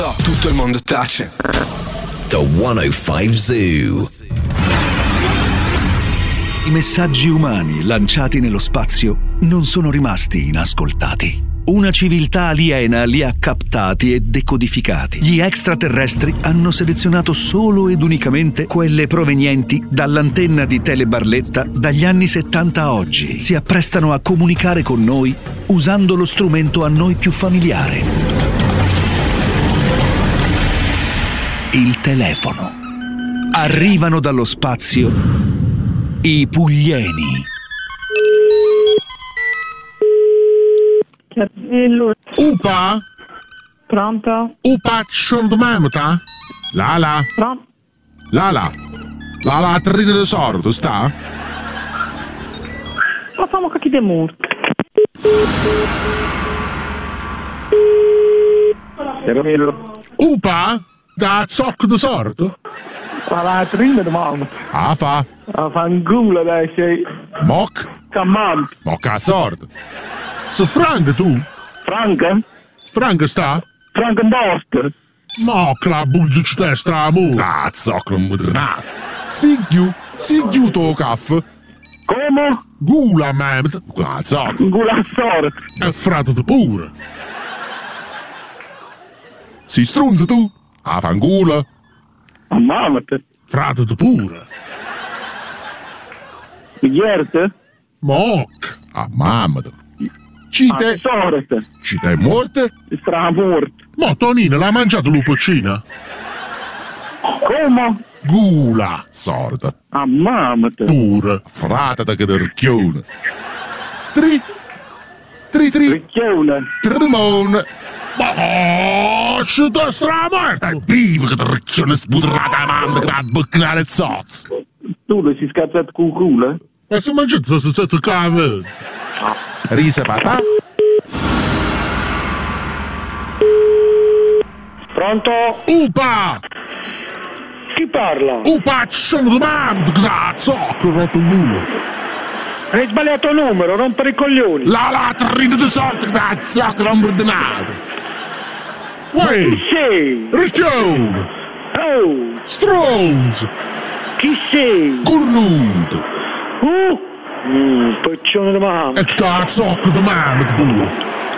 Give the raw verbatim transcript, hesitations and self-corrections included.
Tutto il mondo tace. The centocinque Zoo. I messaggi umani lanciati nello spazio non sono rimasti inascoltati. Una civiltà aliena li ha captati e decodificati. Gli extraterrestri hanno selezionato solo ed unicamente quelle provenienti dall'antenna di Tele Barletta dagli anni settanta a oggi. Si apprestano a comunicare con noi usando lo strumento a noi più familiare. Il telefono. Arrivano dallo spazio i puglieni. Upa? Pronto? Upa ciondumemta? Lala? Pronto? Lala? Lala trina de sordo, sta? Ma famo cacchi de morto. Upa? Da zocco de sordo? Ma la trina de mamma. Ah fa? Ma fa un culo dai sei. Moc? Camman. Moc a sordo. Se Frank tu? Franca? Frank sta? Franca Boster. Moc la bulgic destra mu. Ah, zocco modernato. Sigiu, sigiu to caffè. Come? Gula memt. Ah, zocco. Gula sordo. E frate de pure. Si strunza tu? Ah, fangula. Ma mamma te. Frate de pure. Miglierte? Moc. Ah, mamma te. Cite. Ah, sorte. Cite è morte? Stra morto. Ma Tonina l'ha mangiato l'upoccina? Come? Gula. Sorda. Ah, mamma te. Pure. Frate da che ricchione. Tri. Tri tri. Ricchione. Trimone. Ma c'è da stramorta. E viva che ricchione spudrata mamma che la bucca le zozze. Tu le si scazzato con culo? E se mangiate se siete cave. Risa papà. Pronto? Upa! Chi parla? Upa, sono domando, cazzo, che ho rotto il muro. Hai sbagliato il numero, rompere i coglioni. La latrina di sorte, cazzo, che non ordinato. Uè, Chi sei? ricchione, Oh, stronzo, chi sei? cornuto. Uh, mm, piccione di mamma. E cazzo, che domanda pure.